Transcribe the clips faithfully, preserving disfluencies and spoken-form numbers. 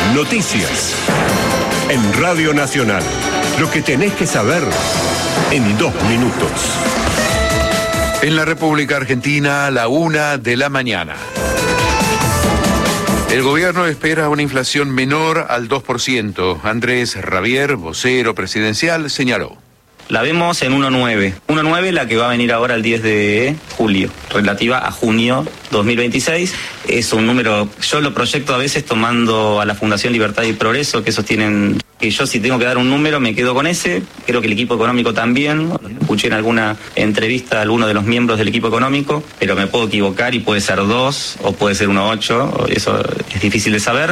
Noticias. En Radio Nacional. Lo que tenés que saber en dos minutos. En la República Argentina, a la una de la mañana. El gobierno espera una inflación menor al dos por ciento. Andrés Rabier, vocero presidencial, señaló. La vemos en uno coma nueve. uno coma nueve la que va a venir ahora el diez de julio, relativa a junio dos mil veintiséis. Es un número, yo lo proyecto a veces tomando a la Fundación Libertad y Progreso, que sostienen que yo si tengo que dar un número me quedo con ese. Creo que el equipo económico también. Escuché en alguna entrevista a alguno de los miembros del equipo económico, pero me puedo equivocar y puede ser dos o puede ser uno coma ocho. Eso es difícil de saber.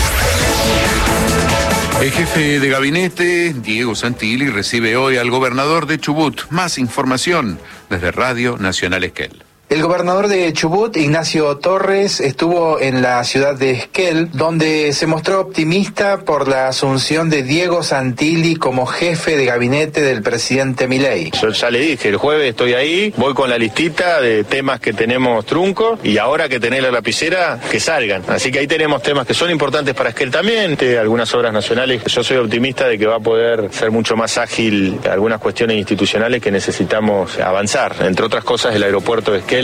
El jefe de gabinete, Diego Santilli, recibe hoy al gobernador de Chubut. Más información desde Radio Nacional Esquel. El gobernador de Chubut, Ignacio Torres, estuvo en la ciudad de Esquel, donde se mostró optimista por la asunción de Diego Santilli como jefe de gabinete del presidente Milei. Yo ya le dije, el jueves estoy ahí, voy con la listita de temas que tenemos truncos y ahora que tenés la lapicera, que salgan. Así que ahí tenemos temas que son importantes para Esquel también, de algunas obras nacionales. Yo soy optimista de que va a poder ser mucho más ágil algunas cuestiones institucionales que necesitamos avanzar. Entre otras cosas, el aeropuerto de Esquel.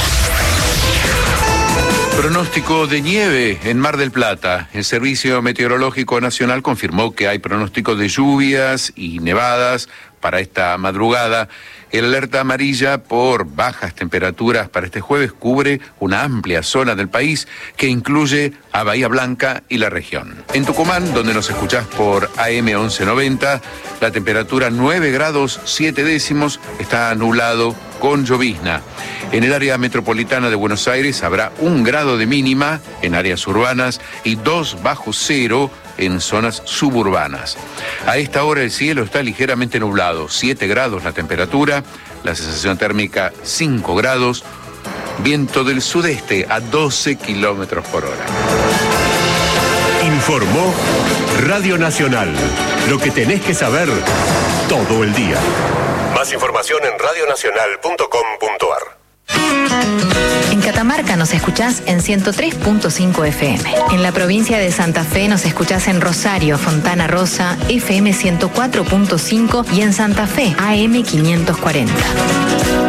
Pronóstico de nieve en Mar del Plata. El Servicio Meteorológico Nacional confirmó que hay pronóstico de lluvias y nevadas para esta madrugada. El alerta amarilla por bajas temperaturas para este jueves cubre una amplia zona del país que incluye a Bahía Blanca y la región. En Tucumán, donde nos escuchás por A M once noventa, la temperatura nueve grados siete décimos, está nublado con llovizna. En el área metropolitana de Buenos Aires habrá un grado de mínima en áreas urbanas y dos bajo cero en zonas suburbanas. A esta hora el cielo está ligeramente nublado, siete grados la temperatura, la sensación térmica cinco grados, viento del sudeste a doce kilómetros por hora. Informó Radio Nacional. Lo que tenés que saber todo el día. Más información en radio nacional punto com punto a r. En Catamarca nos escuchás en ciento tres punto cinco F M. En la provincia de Santa Fe nos escuchás en Rosario, Fontana Rosa, F M ciento cuatro punto cinco y en Santa Fe, A M quinientos cuarenta.